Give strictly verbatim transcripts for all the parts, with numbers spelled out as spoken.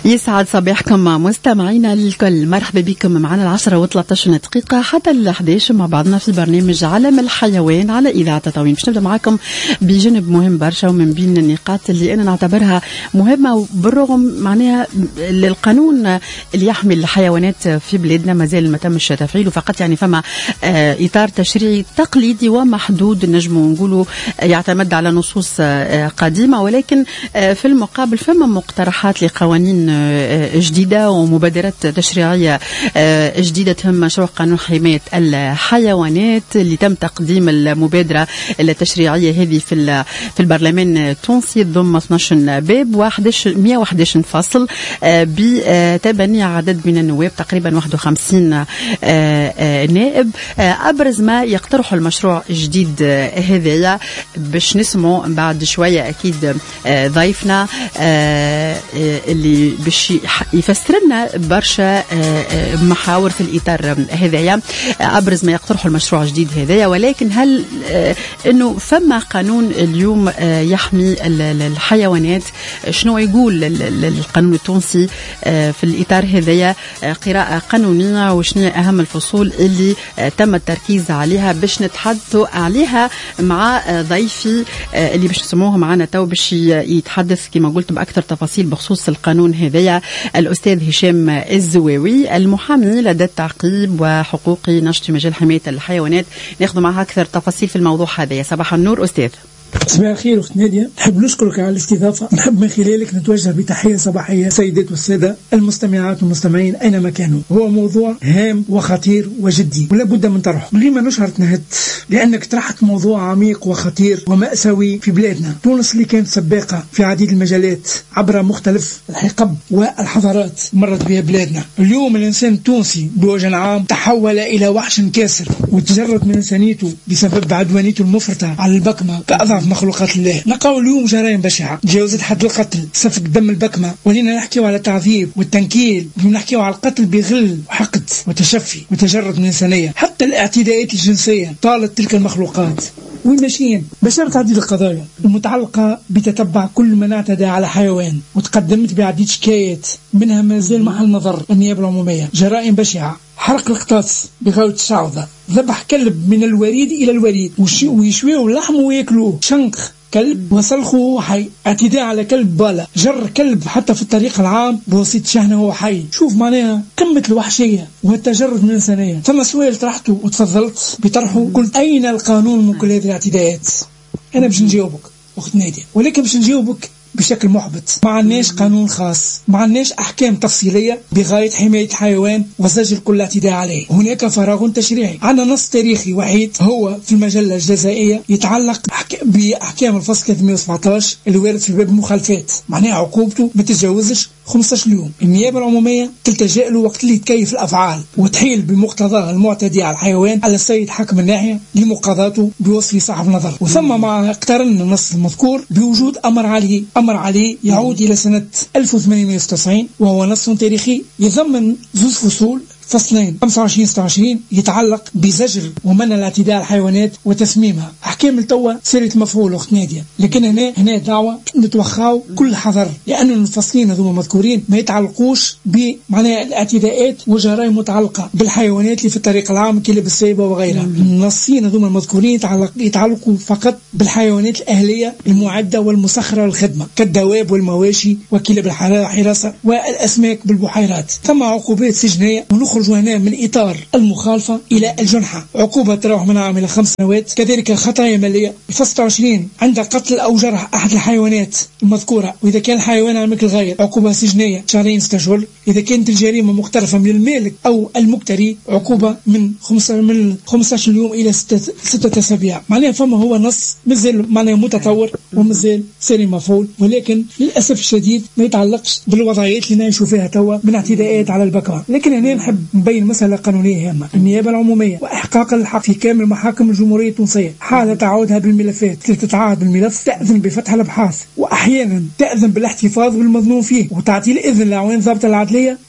يسعد صباحكم مستمعينا الكل، مرحبا بكم معنا العشرة وثلاثة عشر دقيقة حتى الأحد عشر مع بعضنا في برنامج عالم الحيوان على إذاعة تطاوين. باش نبدأ معكم بجانب مهم برشا ومن بين النقاط اللي أنا نعتبرها مهمة، بالرغم معناها القانون اللي يحمي الحيوانات في بلادنا مازال ما تمش تفعيله، فقط يعني فما إطار تشريعي تقليدي ومحدود نجم نقولوا يعتمد على نصوص قديمة، ولكن في المقابل فما مقترحات لقوانين جديدة ومبادرات تشريعية جديدة تهم مشروع قانون حماية الحيوانات اللي تم تقديم المبادرة التشريعية هذه في في البرلمان التونسي ضم اثناش باب ومئة وأحد عشر فصل بتبني عدد من النواب تقريبا واحد وخمسين نائب. أبرز ما يقترح المشروع الجديد هذايا باش نسمعوا بعد شوية أكيد ضيفنا اللي باش يفسر لنا برشا محاور في الإطار هذايا. أبرز ما يقترح المشروع الجديد هذايا، ولكن هل إنه فما قانون اليوم يحمي الحيوانات؟ شنو يقول القانون التونسي في الإطار هذايا؟ قراءة قانونية وشنو أهم الفصول اللي تم التركيز عليها باش نتحدثوا عليها مع ضيفي اللي باش نسموه معنا تو باش يتحدث كما قلت بأكثر تفاصيل بخصوص القانون هذايا. الأستاذ هشام الزواوي المحامي لدى التعقيب وحقوقي نشط في مجال حماية الحيوانات، ناخذ معها أكثر تفاصيل في الموضوع هذا. صباح النور أستاذ. صباح الخير أخت نادية، نحب نشكرك على الاستضافة، نحب من خلالك نتوجه بتحية صباحية سيدات والسادة المستمعات والمستمعين أينما كانوا. هو موضوع هام وخطير وجدي ولا بد من طرحه. لما نشعر نهت؟ لأنك طرحت موضوع عميق وخطير ومأساوي في بلادنا تونس اللي كانت سباقة في عديد المجالات عبر مختلف الحقب والحضارات مرت بها بلادنا. اليوم الإنسان التونسي بوجه عام تحول إلى وحش كاسر وتجرد من إنسانيته بسبب عدوانيته المفرطة على البكمة كأضعف مخلوقات الله. نقاو اليوم جرائم بشعة، تجاوزت حد القتل، سفك دم البكمة، ولينا نحكيو على التعذيب والتنكيل، ونحكيو على القتل بغل وحقد وتشفي وتجرد من الإنسانية. حتى الاعتداءات الجنسية طالت تلك المخلوقات. وين ماشيين؟ بشرت عديد القضايا المتعلقة بتتبع كل من اعتدى على حيوان، وتقدمت بعديد شكايات منها ما زال محل نظر النيابة العمومية. جرائم بشعة، حرق القطاس بغاية الشعوذة، ذبح كلب من الوريد إلى الوريد ويشويه لحمه ويأكلوه، شنق كلب وسلخه حي، اعتداء على كلب بالا، جر كلب حتى في الطريق العام بوسيط شحنه وهو حي. شوف معناها قمة الوحشية والتجرد من الإنسانية. ثم سؤال طرحته وتفضلت بطرحه، قلت أين القانون من كل هذه الاعتداءات؟ أنا باش نجاوبك أخت نادية، ولكن باش نجاوبك بشكل محبط. ما عندناش قانون خاص، ما عندناش أحكام تفصيلية بغاية حماية الحيوان وزجر كل اعتداء عليه. هناك فراغ تشريعي. عندنا نص تاريخي وحيد هو في المجلة الجزائية يتعلق بأحكام الفصل ثلاثمئة وسبعة عشر اللي وارد في باب المخالفات، معناها عقوبته ما تتجاوزش خمسة عشر يوم. النيابة العمومية تلتجأ له وقت اللي يتكيف الأفعال وتحيل بمقتضاه المعتدي على الحيوان على السيد حاكم الناحية لمقاضاته بوصف صاحب نظر. وثم مع اقترن النص المذكور بوجود أمر عليه أمر عليه يعود إلى سنة ألف وثمانمئة وستة وتسعين، وهو نص تاريخي يضمن زوج فصول، فصلين خمسة وعشرين ستة وعشرين يتعلق بزجر ومنع الاعتداء على الحيوانات وتسميمها. أحكام التوى سيرة مفعول أخت نادية، لكن هنا هنا دعوة نتوخاو كل حذر، لأن الفصلين هذوما مذكورين ما يتعلقوش بمعنى الاعتداءات وجرائم متعلقة بالحيوانات اللي في الطريق العام كلاب السيبة وغيرها. النصين هذوما المذكورين يتعلق يتعلقوا فقط بالحيوانات الأهلية المعدة والمسخرة للخدمة كالدواب والمواشي وكلاب الحراسة والأسماك بالبحيرات. ثم عقوبات سجنية، ونخرج هنا من إطار المخالفة إلى الجنحة، عقوبة تراوح من عام إلى خمس سنوات. كذلك خطايا مالية، الفصل ستة وعشرين عند قتل أو جرح أحد الحيوانات المذكورة، وإذا كان الحيوان على ملك الغير عقوبة سجنية شهرين ستة أشهر. إذا كانت الجريمة مقترفة من المالك أو المقتري عقوبة من خمسة من خمسة عشر يوم إلى ستة ستة أسابيع. معناها فما هو نص مازال معناها متطور ومازال ساري مفعول، ولكن للأسف الشديد ما يتعلقش بالوضعيات اللي نعيشوا فيها توا من اعتداءات على البكرة. لكن هنا نحب نبين مسألة قانونية هامة. النيابة العمومية وإحقاق الحق في كامل محاكم الجمهورية التونسية حال تعاودها بالملفات تتعاهد بالملف تأذن بفتح الأبحاث، وأحيانا تأذن بالاحتفاظ بالمظنون فيه، وتعطي الإذن لعوان ضابط العدلية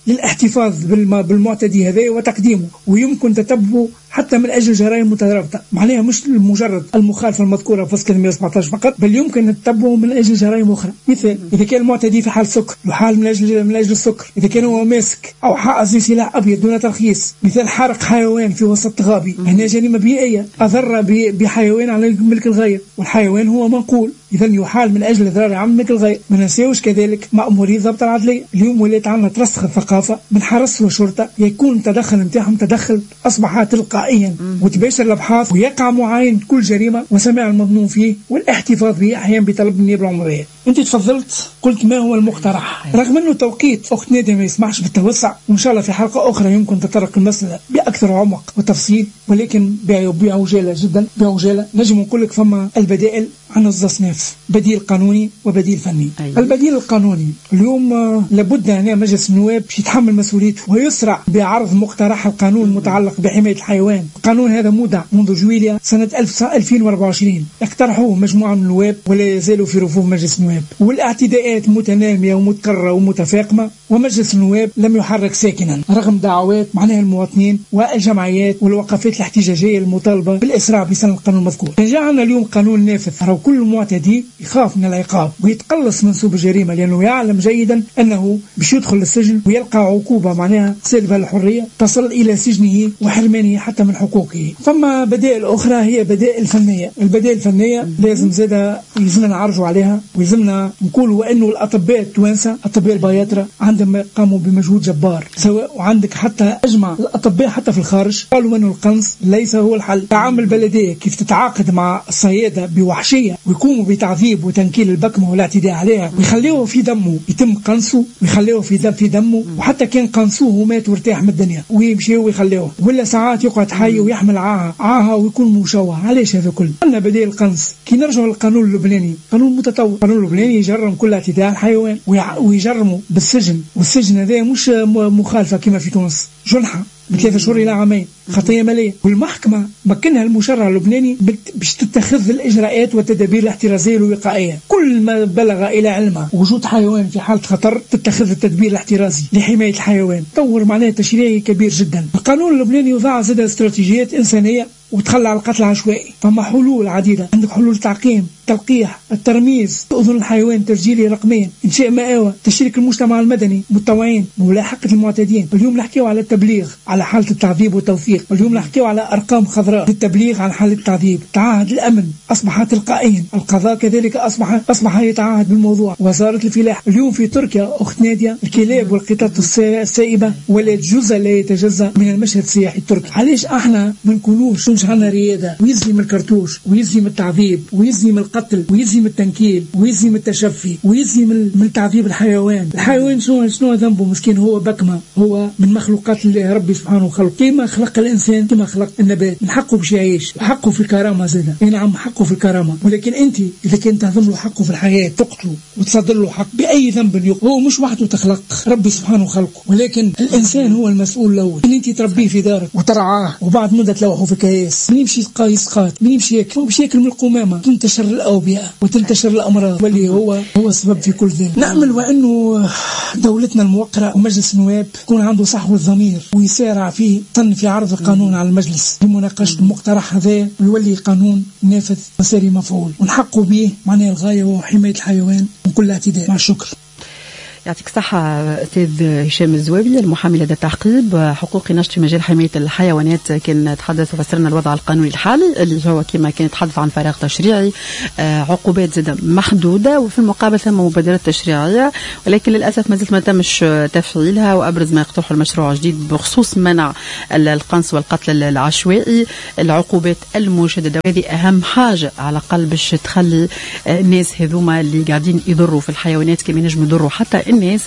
للاحتفاظ بالمعتدي هذا وتقديمه، ويمكن تتبعه حتى من أجل جرائم مترابطة، معناها مش مجرد المخالفة المذكورة في فصل مئة وسبعة عشر فقط، بل يمكن نتبعه من أجل جرائم أخرى. مثال إذا كان المعتدي في حال سكر يحال من أجل من أجل السكر، إذا كان هو ماسك أو حائز سلاح أبيض دون ترخيص. مثال حرق حيوان في وسط غابي، هنا جريمة بيئية أضر بحيوان على ملك الغير، والحيوان هو منقول، إذا يحال من أجل إضرار عام ملك الغير. ما ننساوش كذلك مأموري ضبط العدلية، اليوم ولات عندنا ترسخ الثقافة من حرس وشرطة، يكون التدخل نتاعهم تدخل أصبح تلقائيا وتباشر الأبحاث، ويقع معاين كل جريمة وسماع المظنون فيه والاحتفاظ به أحيانا بطلب النيابة العمرية. أنت تفضلت قلت ما هو المقترح، رغم أنه توقيت أخت نادية ما يسمحش بالتوسع، وإن شاء الله في حلقة أخرى يمكن تطرق المسألة بأكثر عمق وتفصيل، ولكن بعجالة جدا بعجالة نجم نقول لك فما البدائل عن الزصناف، بديل قانوني وبديل فني. أيوة. البديل القانوني اليوم لابد أن مجلس النواب يتحمل مسؤوليته ويسرع بعرض مقترح القانون المتعلق بحماية الحيوان. القانون هذا مودع منذ جويلية سنة ألفين وأربعة وعشرين، اقترحوه مجموعة من النواب ولا يزالوا في رفوف مجلس النواب، والاعتداءات متنامية ومتكررة ومتفاقمة، ومجلس النواب لم يحرك ساكنا رغم دعوات معناها المواطنين والجمعيات والوقفات الاحتجاجية المطالبة بالإسراع بسن القانون المذكور. جاءنا اليوم قانون نافذ، راهو كل معتدي يخاف من العقاب ويتقلص منسوب الجريمة، لأنه يعلم جيدا أنه باش يدخل السجن ويلقى عقوبة معناها سلب الحرية تصل إلى سجنه وحرمانه حتى من حقوقه. ثم بدائل أخرى هي بدائل فنية. البدائل الفنية لازم زادة يلزمنا نعرجوا عليها، ويلزمنا نقولوا أنه الأطباء التوانسة أطباء البياترة عندهم قاموا بمجهود جبار، سواء وعندك حتى أجمع الأطباء حتى في الخارج قالوا أنه القنص ليس هو الحل. تعامل البلدية كيف تتعاقد مع الصيادة بوحشية ويقوموا بتعذيب وتنكيل البكمة والاعتداء عليها ويخليه في دمه يتم قنصه ويخليه في دم في دمه، وحتى كان قنصوه ومات وارتاح من الدنيا ويمشي ويخليه، ولا ساعات يقعد حي ويحمل عاهة عاهة ويكون مشوه. علاش هذا كله؟ عندنا بديل القنص. كي نرجعوا للقانون اللبناني، قانون متطور، القانون اللبناني يجرم كل اعتداء على الحيوان ويجرمه بالسجن، والسجن هذا مش مخالفة كما في تونس جنحة بثلاثة شهور إلى عامين، خطية مالية. والمحكمة مكنها المشرع اللبناني باش تتخذ الإجراءات والتدابير الاحترازية والوقائية. كل ما بلغ إلى علمه وجود حيوان في حالة خطر تتخذ التدبير الاحترازي لحماية الحيوان. طور معناه تشريعي كبير جدا. القانون اللبناني وضع زاد استراتيجيات إنسانية وتخلى على القتل العشوائي. فما حلول عديدة، عندك حلول تعقيم، تلقيح، الترميز، أذن الحيوان تسجيلي رقميا، إنشاء مآوى، تشريك المجتمع المدني، متطوعين، ملاحقة المعتدين. اليوم نحكيو على التبليغ على حالة التعذيب والتوثيق، اليوم نحكيو على أرقام خضراء للتبليغ عن حالة التعذيب. تعهد الأمن أصبح تلقائيا، القضاء كذلك أصبح أصبح يتعهد بالموضوع. وزارة الفلاحة اليوم في تركيا أخت نادية الكلاب والقطط السائبة ولات جزء لا يتجزأ من المشهد السياحي التركي. علاش احنا ما نكونوش مش عندنا ريادة ويزي الكرتوش ويزي التعذيب ويزي القتل ويزي التنكيل ويزي التشفي ويزي من تعذيب الحيوان؟ الحيوان شنو شنو ذنبه مسكين؟ هو بكمة، هو من مخلوقات الله ربي سبحانه وخلق. كما خلق الإنسان كما خلق النبات، من حقه باش يعيش وحقه في الكرامة زاده. اي نعم حقه في الكرامة، ولكن انت اذا كنت تهضم له حقه في الحياة تقتله وتصدر له حق بأي ذنب يقتل. هو مش وحده تخلق ربي سبحانه وخلقه، ولكن الإنسان هو المسؤول الأول. ان انت تربيه في دارك وترعاه وبعد مدة تلوحه في كياس، من يمشي يسقى يسقات، من يمشي ياكل وباش ياكل من القمامة، تنتشر الأوبئة وتنتشر الأمراض، واللي هو هو السبب في كل ذلك. نأمل وأنه دولتنا الموقرة ومجلس النواب يكون عنده صحوة الضمير ويسارع في طن في عرض القانون على المجلس لمناقشة المقترح هذا، ويولي قانون نافذ وساري مفعول ونحقق به معناه الغاية وهو حماية الحيوان من كل اعتداء. مع الشكر. يعطيك الصحة أستاذ هشام الزوابي، المحامي لدى التعقيب حقوقي نشط في مجال حماية الحيوانات. كان تحدث وفسرنا الوضع القانوني الحالي اللي هو كما كان يتحدث عن فراغ تشريعي، عقوبات زادة محدودة، وفي المقابل ثم مبادرات تشريعية ولكن للأسف ما زلت ما تمش تفعيلها. وأبرز ما يقترحه المشروع الجديد بخصوص منع القنص والقتل العشوائي، العقوبات المشددة، وهذه أهم حاجة على الأقل باش تخلي الناس هذوما اللي قاعدين يضروا في الحيوانات كما ينجموا يضروا حتى الناس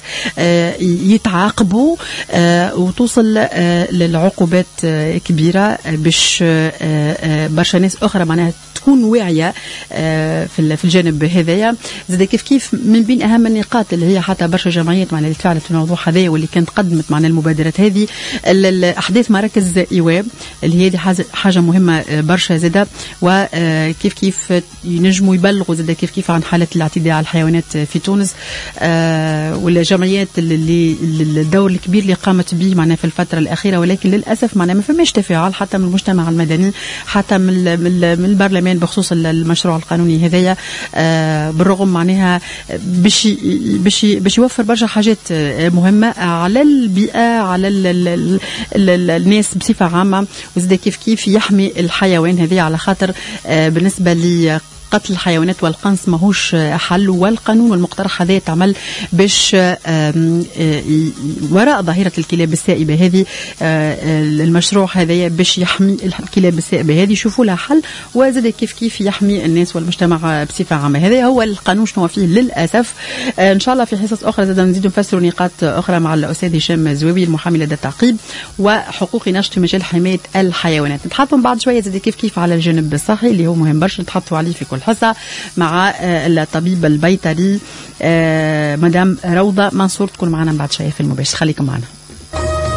يتعاقبوا وتوصل للعقوبات كبيرة باش برشا ناس أخرى معناها تكون واعية في الجانب هذايا. زاد كيف كيف من بين أهم النقاط اللي هي حتى برشا جمعيات معناها اللي تفاعلت في الموضوع هذايا واللي كانت قدمت معنا المبادرات هذه، أحداث مراكز إيواء اللي هي دي حاجة مهمة برشا زادة، وكيف كيف ينجموا يبلغوا زاد كيف كيف عن حالة الاعتداء على الحيوانات في تونس. والجمعيات اللي الدور الكبير اللي قامت به معنا في الفترة الأخيرة، ولكن للأسف معنا ما فماش تفاعل حتى من المجتمع المدني، حتى من من البرلمان بخصوص المشروع القانوني هذايا. بالرغم معناها باش باش باش يوفر برشا حاجات مهمة على البيئة، على ال ال ال ال الناس بصفة عامة، وزاد كيف كيف يحمي الحيوان هذه، على خاطر بالنسبة لي قتل الحيوانات والقنص ماهوش حل، والقانون والمقترح هذا يتعمل باش وراء ظاهرة الكلاب السائبة هذه. المشروع هذا باش يحمي الكلاب السائبة هذه، يشوفوا لها حل، وزاد كيف كيف يحمي الناس والمجتمع بصفة عامة. هذا هو القانون شنو فيه للأسف. إن شاء الله في حصص أخرى زاد نزيد نفسروا نقاط أخرى مع الأستاذ هشام زويوي المحامي لدى التعقيب وحقوق نشط في مجال حماية الحيوانات. نتحدثوا بعد شوية زاد كيف كيف على الجانب الصحي اللي هو مهم برشا نتحدثوا عليه في كل حصة مع الطبيب البيطري مدام روضة منصور، تكون معنا بعد شوية في المباشر. خليكم معنا.